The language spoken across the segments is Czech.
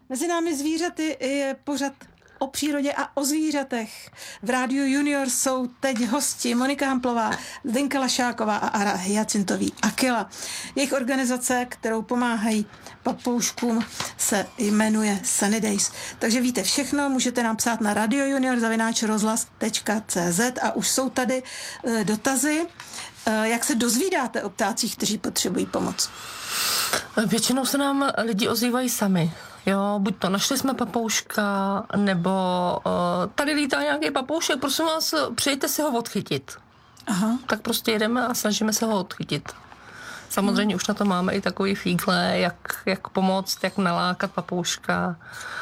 Mezi námi zvířaty je pořad o přírodě a o zvířatech. V Rádiu Junior jsou teď hosti Monika Hamplová, Zdenka Lašáková a Ara Hyacintový Akila. Jejich organizace, kterou pomáhají papouškům, se jmenuje Sunny Days. Takže víte všechno, můžete nám psát na radiojunior@rozhlas.cz a už jsou tady dotazy. Jak se dozvídáte o ptácích, kteří potřebují pomoc? Většinou se nám lidi ozývají sami. Jo, buď to našli jsme papouška, nebo tady lítá nějaký papoušek, prosím vás, přijďte si ho odchytit. Aha. Tak prostě jedeme a snažíme se ho odchytit. Samozřejmě už na to máme i takový fígle, jak pomoct, jak nalákat papouška.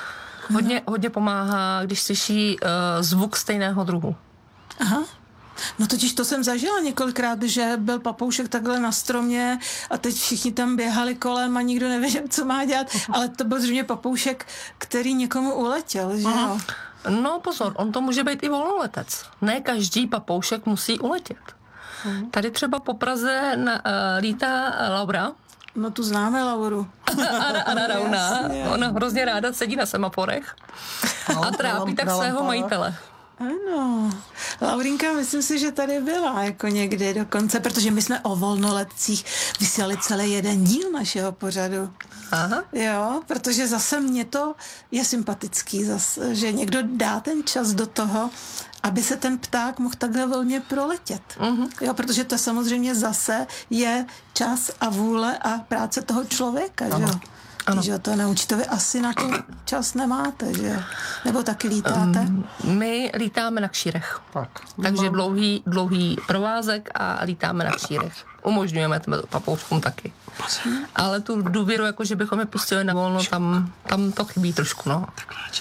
Hodně pomáhá, když slyší zvuk stejného druhu. Aha. No totiž to jsem zažila několikrát, že byl papoušek takhle na stromě a teď všichni tam běhali kolem a nikdo nevěděl, co má dělat, ale to byl zřejmě papoušek, který někomu uletěl, že jo? No pozor, on to může být i volnoletec. Ne každý papoušek musí uletět. Tady třeba po Praze lítá Laura. No tu známe Lauru. Anna Rauna. Ona hrozně ráda sedí na semaforech a trápí tak svého majitele. Ano. Laurinka, myslím si, že tady byla jako někdy dokonce, protože my jsme o volnoletcích vysílali celý jeden díl našeho pořadu. Aha. Jo, protože zase mně to je sympatický, zase, že někdo dá ten čas do toho, aby se ten pták mohl takhle volně proletět. Jo, protože to samozřejmě zase je čas a vůle a práce toho člověka, že jo? Ano. Že to na účtově asi na to čas nemáte, že? Nebo taky lítáte? My lítáme na kšírech. Takže dlouhý provázek a lítáme na kšírech. Umožňujeme papouškům taky. Ale tu důvěru, jako že bychom je pustili na volno, tam to chybí trošku, no.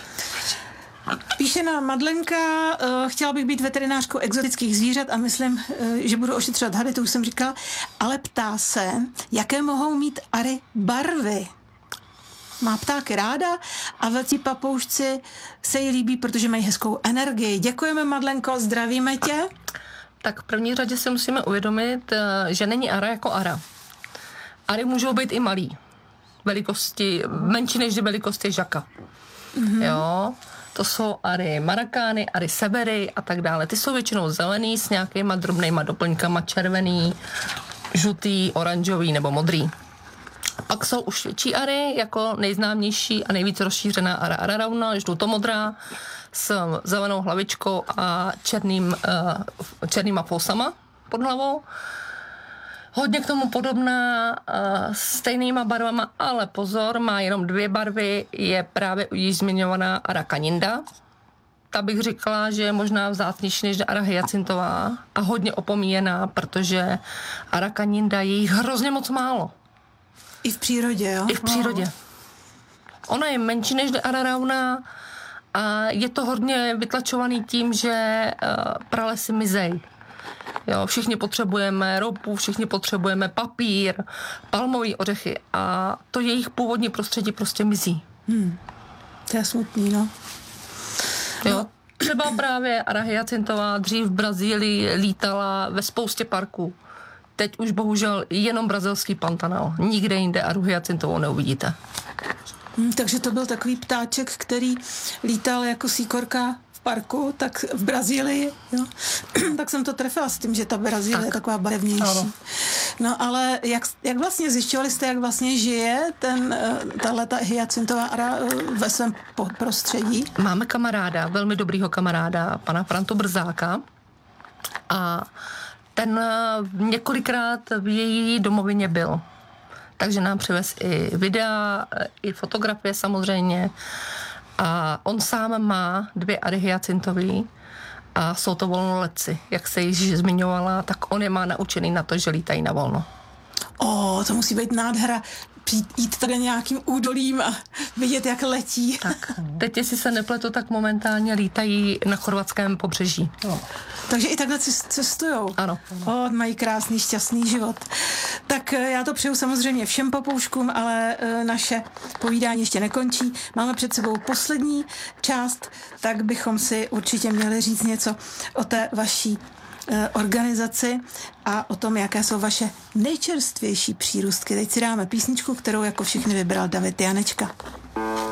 Píše nám Madlenka, chtěla bych být veterinářkou exotických zvířat a myslím, že budu ošetřovat hady, to už jsem říkala, ale ptá se, jaké mohou mít ary barvy. Má ptáky ráda a velcí papoušci se jí líbí, protože mají hezkou energii. Děkujeme, Madlenko, zdravíme tě. Tak v první řadě si musíme uvědomit, že není ara jako ara. Ary můžou být i malý. Velikosti, menší než velikosti žaka. Jo, to jsou ary marakány, ary severy a tak dále. Ty jsou většinou zelený s nějakýma drobnejma doplňkama, červený, žlutý, oranžový nebo modrý. Pak jsou už větší ary, jako nejznámější a nejvíc rozšířená ara Rauna, žlutomodrá, s zelenou hlavičkou a černýma fousama pod hlavou. Hodně k tomu podobná, stejnýma barvama, ale pozor, má jenom 2 barvy, je právě již zmiňovaná ara Caninda. Ta bych říkala, že je možná vzácnější než ara Hyacintová a hodně opomíjená, protože ara Caninda je jich hrozně moc málo. I v přírodě, jo? I v přírodě. Ona je menší než ara Rauna a je to hodně vytlačovaný tím, že pralesy mizej. Jo, všichni potřebujeme ropu, všichni potřebujeme papír, palmový ořechy a to jejich původní prostředí prostě mizí. To je smutný, no. Jo. Třeba právě ara Hyacintová dřív v Brazílii lítala ve spoustě parků. Teď už bohužel jenom brazilský Pantanal. Nikde jinde aru Hyacintovou neuvidíte. Takže to byl takový ptáček, který lítal jako síkorka v parku, tak v Brazílii, jo. Tak jsem to trefila s tím, že ta Brazílie je taková barevnější. Ano. No ale jak vlastně zjišťovali jste, jak vlastně žije tahleta Hyacintová ara ve svém prostředí? Máme kamaráda, velmi dobrýho kamaráda, pana Frantu Brzáka a ten několikrát v její domovině byl. Takže nám přivez i videa, i fotografie samozřejmě. A on sám má 2 ary Hyacintový a jsou to volnoletci. Jak se již zmiňovala, tak on je má naučený na to, že lítají na volno. To musí být nádhera. Jít tady nějakým údolím a vidět, jak letí. Tak, teď, jestli se nepletu, tak momentálně lítají na chorvatském pobřeží. Takže i takhle cestujou. Ano. Mají krásný, šťastný život. Tak já to přeju samozřejmě všem papouškům, ale naše povídání ještě nekončí. Máme před sebou poslední část, tak bychom si určitě měli říct něco o té vaší organizaci a o tom, jaké jsou vaše nejčerstvější přírůstky. Teď si dáme písničku, kterou jako všichni vybral David Janečka.